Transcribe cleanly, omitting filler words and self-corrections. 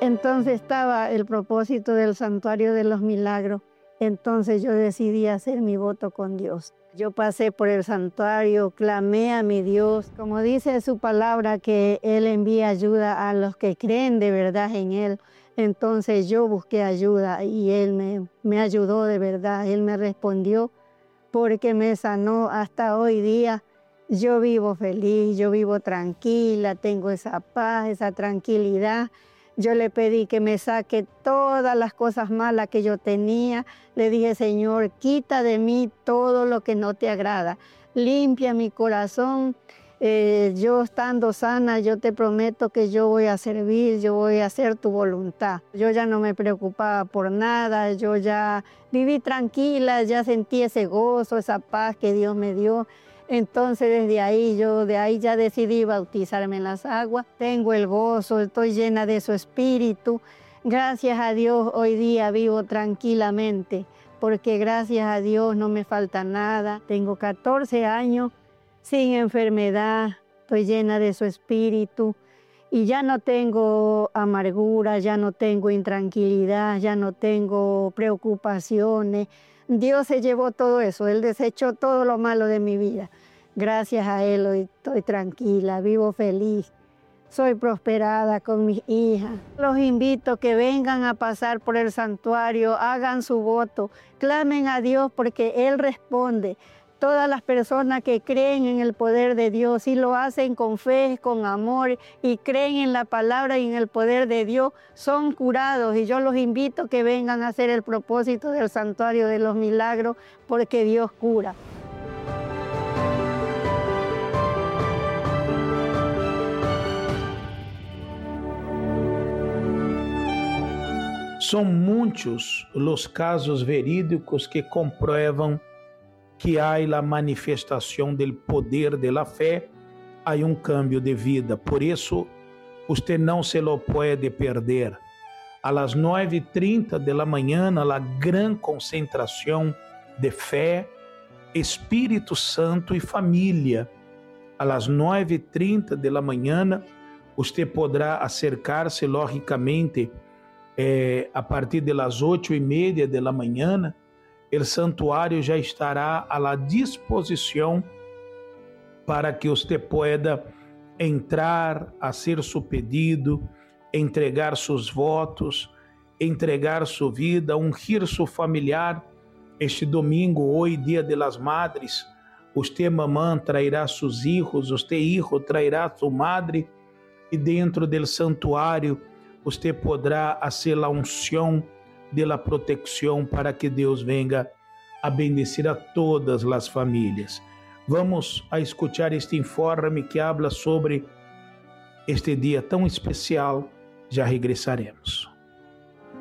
Entonces estaba el propósito del Santuario de los Milagros. Entonces yo decidí hacer mi voto con Dios. Yo pasé por el santuario, clamé a mi Dios. Como dice su palabra, que Él envía ayuda a los que creen de verdad en Él. Entonces yo busqué ayuda y Él me ayudó de verdad. Él me respondió porque me sanó hasta hoy día. Yo vivo feliz, yo vivo tranquila, tengo esa paz, esa tranquilidad. Yo le pedí que me saque todas las cosas malas que yo tenía. Le dije, Señor, quita de mí todo lo que no te agrada. Limpia mi corazón. Yo estando sana, yo te prometo que yo voy a servir, yo voy a hacer tu voluntad. Yo ya no me preocupaba por nada, yo ya viví tranquila, ya sentí ese gozo, esa paz que Dios me dio. Entonces desde ahí, ya decidí bautizarme en las aguas. Tengo el gozo, estoy llena de su espíritu. Gracias a Dios hoy día vivo tranquilamente, porque gracias a Dios no me falta nada. Tengo 14 años sin enfermedad, estoy llena de su espíritu y ya no tengo amargura, ya no tengo intranquilidad, ya no tengo preocupaciones. Dios se llevó todo eso, Él desechó todo lo malo de mi vida. Gracias a Él hoy estoy tranquila, vivo feliz, soy prosperada con mis hijas. Los invito a que vengan a pasar por el santuario, hagan su voto, clamen a Dios porque Él responde. Todas las personas que creen en el poder de Dios y lo hacen con fe, con amor y creen en la palabra y en el poder de Dios, son curados. Y yo los invito a que vengan a hacer el propósito del Santuario de los Milagros porque Dios cura. São muitos os casos verídicos que compruevam que há a manifestação do poder da fé, há cambio de vida. Por isso, você não se lo pode perder. A las 9:30 da manhã, a grande concentração de fé, Espírito Santo e família. A las 9:30 da manhã, você poderá acercar-se, logicamente, a partir das 8:30 da manhã, o santuário já estará à disposição para que você pueda entrar, fazer seu pedido, entregar seus votos, entregar sua vida, ungir seu familiar. Este domingo, hoje, Dia de las Madres, você, mamã, trairá seus filhos, você, hijo, trairá sua madre, e dentro do santuário, você poderá fazer a unção de la proteção para que Deus venga a bendecir a todas as famílias. Vamos a escuchar este informe que habla sobre este dia tão especial. Já regressaremos.